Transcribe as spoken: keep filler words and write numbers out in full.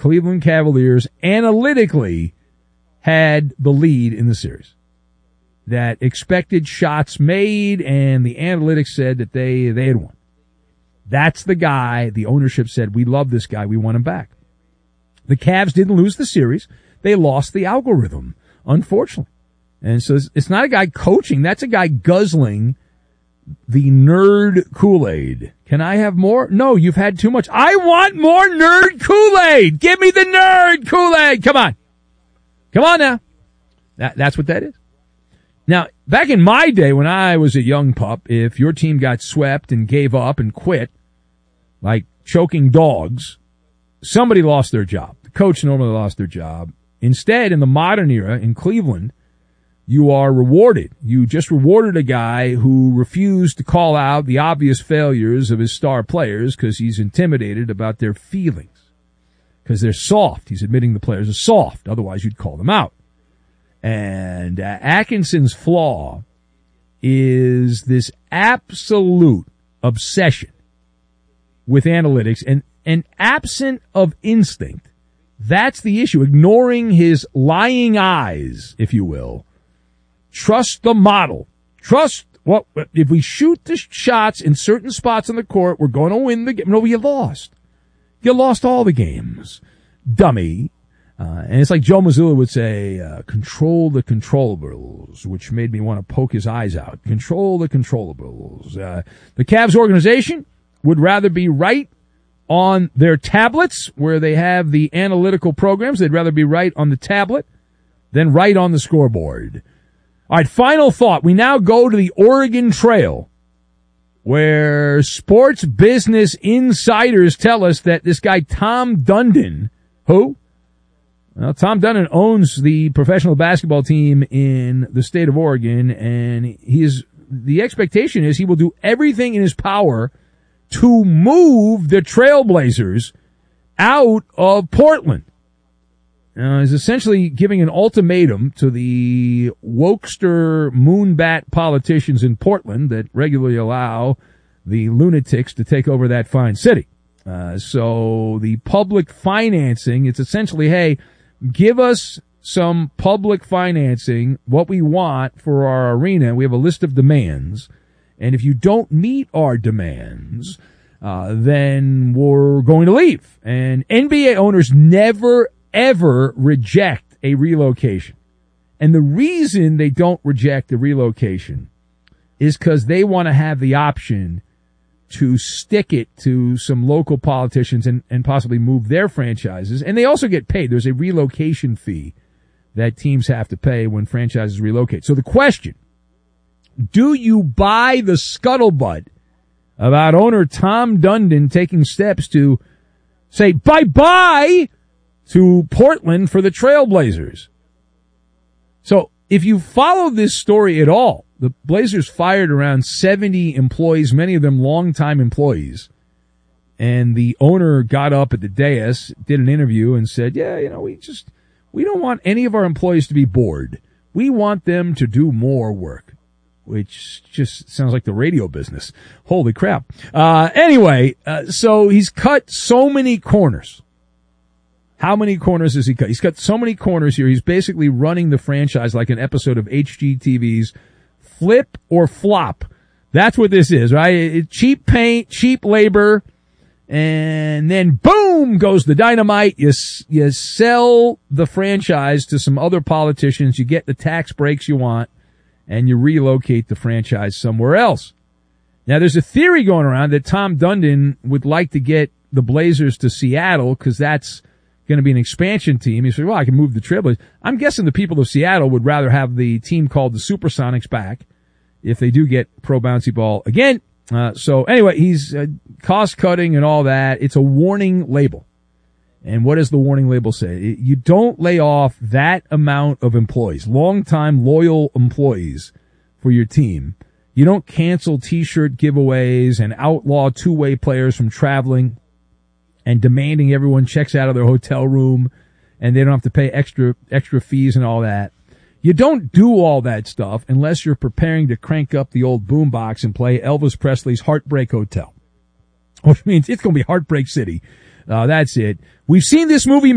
Cleveland Cavaliers analytically had the lead in the series. That expected shots made, and the analytics said that they, they had won. That's the guy the ownership said, we love this guy, we want him back. The Cavs didn't lose the series. They lost the algorithm, unfortunately. And so it's, it's not a guy coaching. That's a guy guzzling the nerd Kool-Aid. Can I have more? No, you've had too much. I want more nerd Kool-Aid. Give me the nerd Kool-Aid. Come on. Come on now. That, that's what that is. Now, back in my day when I was a young pup, if your team got swept and gave up and quit, like choking dogs, somebody lost their job. The coach normally lost their job. Instead, in the modern era in Cleveland, you are rewarded. You just rewarded a guy who refused to call out the obvious failures of his star players because he's intimidated about their feelings. Because they're soft. He's admitting the players are soft. Otherwise, you'd call them out. And uh, Atkinson's flaw is this absolute obsession with analytics and, and absent of instinct. That's the issue. Ignoring his lying eyes, if you will. Trust the model. Trust what, if we shoot the shots in certain spots on the court, we're going to win the game. No, you lost. You lost all the games. Dummy. Uh, and it's like Joe Mazzulla would say, uh, control the controllables, which made me want to poke his eyes out. Control the controllables. Uh, the Cavs organization would rather be right on their tablets where they have the analytical programs. They'd rather be right on the tablet than right on the scoreboard. All right, final thought. We now go to the Oregon Trail, where sports business insiders tell us that this guy Tom Dundon, who? Well, Tom Dundon owns the professional basketball team in the state of Oregon, and he is, the expectation is he will do everything in his power to move the Trailblazers out of Portland. Uh, is essentially giving an ultimatum to the wokester moonbat politicians in Portland that regularly allow the lunatics to take over that fine city. Uh, so the public financing, it's essentially, hey, give us some public financing, what we want for our arena. We have a list of demands. And if you don't meet our demands, uh, then we're going to leave. And N B A owners never ever reject a relocation. And the reason they don't reject a relocation is because they want to have the option to stick it to some local politicians and, and possibly move their franchises. And they also get paid. There's a relocation fee that teams have to pay when franchises relocate. So the question, do you buy the scuttlebutt about owner Tom Dundon taking steps to say bye-bye to Portland for the Trailblazers? So if you follow this story at all, the Blazers fired around seventy employees, many of them longtime employees. And the owner got up at the dais, did an interview and said, yeah, you know, we just, we don't want any of our employees to be bored. We want them to do more work, which just sounds like the radio business. Holy crap. Uh, anyway, uh, so he's cut so many corners. How many corners has he cut? He's cut so many corners here. He's basically running the franchise like an episode of H G T V's Flip or Flop. That's what this is, right? It, cheap paint, cheap labor, and then boom goes the dynamite. You, you sell the franchise to some other politicians. You get the tax breaks you want, and you relocate the franchise somewhere else. Now, there's a theory going around that Tom Dundon would like to get the Blazers to Seattle because that's going to be an expansion team. You say, well, I can move the Trailblazers. I'm guessing the people of Seattle would rather have the team called the Supersonics back if they do get pro bouncy ball again. Uh, so anyway, he's uh, cost cutting and all that. It's a warning label. And what does the warning label say? It, you don't lay off that amount of employees, longtime loyal employees for your team. You don't cancel T-shirt giveaways and outlaw two-way players from traveling and demanding everyone checks out of their hotel room and they don't have to pay extra, extra fees and all that. You don't do all that stuff unless you're preparing to crank up the old boombox and play Elvis Presley's Heartbreak Hotel, which means it's going to be Heartbreak City. Uh, that's it. We've seen this movie